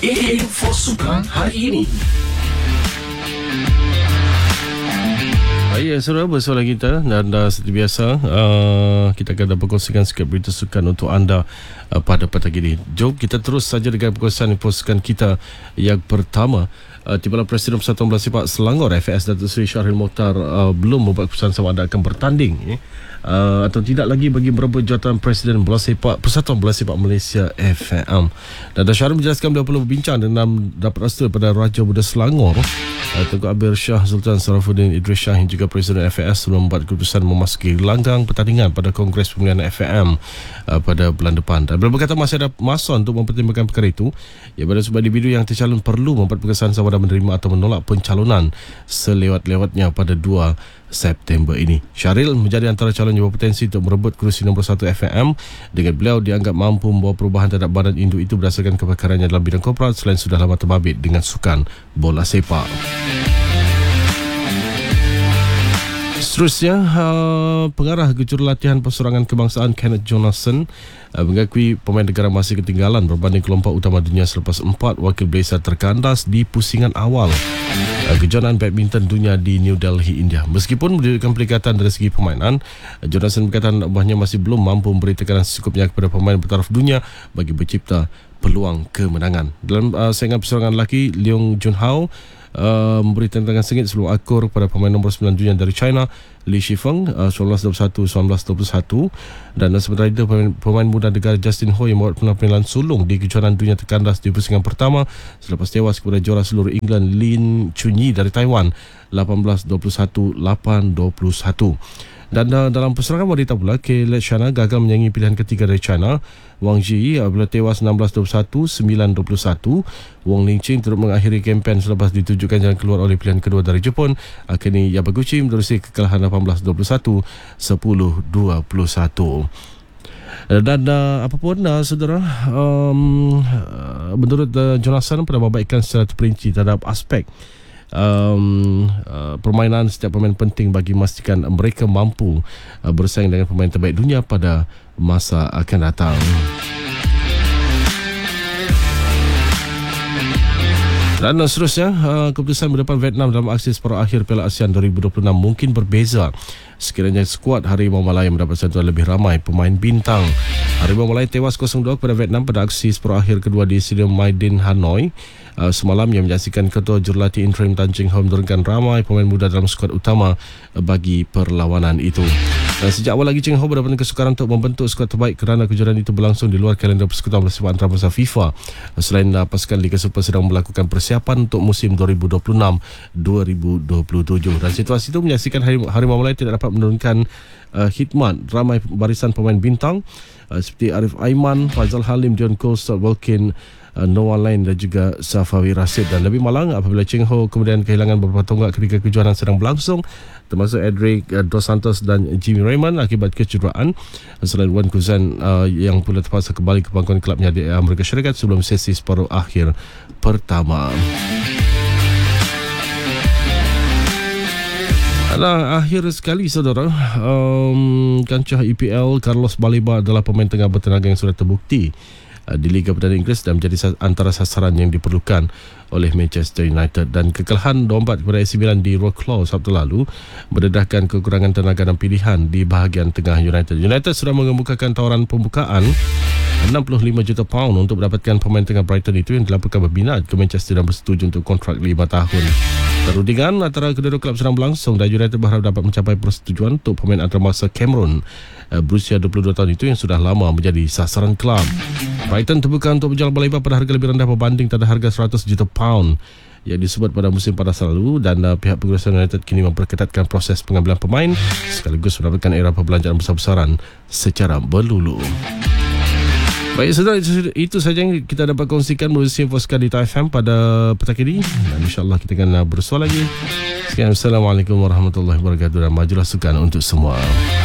Info Sukan hari ini. Baik, saudara, bersama kita dan seperti biasa kita akan dapat kongsikan sikit berita sukan untuk anda pada petang ini. Jom kita terus saja dengan perkongsian info sukan kita yang pertama. Timbalan Presiden Persatuan Bola Sepak Selangor FAS Datuk Seri Syahril Mokhtar belum membuat keputusan sama ada akan bertanding atau tidak lagi bagi merebut jawatan Presiden Bola Sepak Persatuan Bola Sepak Malaysia FAM. Dan Syahril menjelaskan beliau perlu berbincang dengan dapat restu pada Raja Muda Selangor Tengku Abir Shah Sultan Sarafuddin Idris Shah yang juga Presiden FAS sebelum membuat keputusan memasuki langgang pertandingan pada Kongres Pemilihan FAM pada bulan depan. Dan beliau berkata masih ada masa untuk mempertimbangkan perkara itu. Ia pada sebab individu yang tercalon perlu membuat keputusan sama ada menerima atau menolak pencalonan selewat-lewatnya pada 2 September ini. Syahril menjadi antara calon yang berpotensi untuk merebut kerusi nombor 1 FAM dengan beliau dianggap mampu membawa perubahan terhadap badan induk itu berdasarkan kepakarannya dalam bidang korporat selain sudah lama terbabit dengan sukan bola sepak. Seterusnya, pengarah Jurulatihan Persorangan Kebangsaan Kenneth Jonasson mengakui pemain negara masih ketinggalan berbanding kelompok utama dunia selepas 4 wakil Malaysia terkandas di pusingan awal kejohanan badminton dunia di New Delhi, India. Meskipun menunjukkan peningkatan dari segi permainan, Jonasson berkata buahnya masih belum mampu memberi tekanan secukupnya kepada pemain bertaraf dunia bagi mencipta peluang kemenangan. Dalam saingan persorangan lelaki, Leong Junhao memberi tantangan sengit sebelum akur kepada pemain nombor 9 dunia dari China, Li Shifeng, 1921-1921. Dan sementara itu pemain muda negara Justin Ho yang membuat penampilan sulung di kejuaraan dunia terkandas di pusingan pertama selepas tewas kepada juara seluruh England Lin Chunyi dari Taiwan 18-21-8-21. Dan dalam persorangan wanita pula, Kayla Shana gagal menyaingi pilihan ketiga dari China, Wang Ji, apabila tewas 16-21, 9-21. Wong Lingqing turut mengakhiri kempen selepas ditujukan jalan keluar oleh pilihan kedua dari Jepun, Akane Yamaguchi menerusi kekalahan 18-21, 10-21. Dan apapun saudara, menurut Jonasson perbabaikan secara terperinci terhadap aspek permainan setiap pemain penting bagi memastikan mereka mampu bersaing dengan pemain terbaik dunia pada masa akan datang. Dan seterusnya, keputusan berdepan Vietnam dalam aksi separuh akhir Piala ASEAN 2026 mungkin berbeza sekiranya skuad Harimau Malaya mendapat sentuhan lebih ramai pemain bintang. Harimau Malaya tewas 0-2 kepada Vietnam pada aksi separuh akhir kedua di Stadium Maidin Hanoi semalam yang menyaksikan Ketua Jurulatih Interim Tan Cheng Ho menurunkan ramai pemain muda dalam skuad utama bagi perlawanan itu. Dan sejak awal lagi Cheng Ho mendapatkan kesukaran untuk membentuk skuad terbaik kerana kejuaraan itu berlangsung di luar kalender Persekutuan Bola Sepak Antarabangsa FIFA. Selain pasukan Liga Super sedang melakukan persiapan untuk musim 2026-2027. Dan situasi itu menyaksikan Harimau Malaya tidak dapat menurunkan khidmat ramai barisan pemain bintang seperti Arif Aiman, Faizal Halim, John Cole, Stuart Wilkin, Noah Lane dan juga Safawi Rashid. Dan lebih malang apabila Cheng Ho kemudian kehilangan beberapa tonggak ketika kejuaraan sedang berlangsung, termasuk Edric Dos Santos dan Jimmy Raymond akibat kecederaan. Selain Wan Kuzan yang pula terpaksa kembali ke pangkuan kelabnya di Amerika Syarikat sebelum sesi separuh akhir pertama. Akhir sekali saudara, kancah EPL, Carlos Baleba adalah pemain tengah bertenaga yang sudah terbukti di Liga Perdana Inggeris dan menjadi antara sasaran yang diperlukan oleh Manchester United. Dan kekalahan 2-4 kepada AC Milan di Wroclaw Sabtu lalu mendedahkan kekurangan tenaga dan pilihan di bahagian tengah United. United sudah mengemukakan tawaran pembukaan 65 juta pound untuk mendapatkan pemain tengah Brighton itu yang dilaporkan berminat ke Manchester dan bersetuju untuk kontrak 5 tahun. Perundingan antara kedua klub sedang berlangsung dan United berharap dapat mencapai persetujuan untuk pemain antarabangsa Cameroon berusia 22 tahun itu yang sudah lama menjadi sasaran kelab. Brighton terbuka untuk menjual Baleba pada harga lebih rendah berbanding terhadap harga 100 juta pound yang disebut pada musim panas lalu. Dan pihak pengurusan United kini memperketatkan proses pengambilan pemain sekaligus mendapatkan era perbelanjaan besar-besaran secara berlulu. Baik saudara, itu sahaja yang kita dapat kongsikan melalui info sukan di TFM pada petang ini. Dan insyaAllah kita akan bersua lagi. Sekian, Assalamualaikum warahmatullahi wabarakatuh dan majulah sukan untuk semua.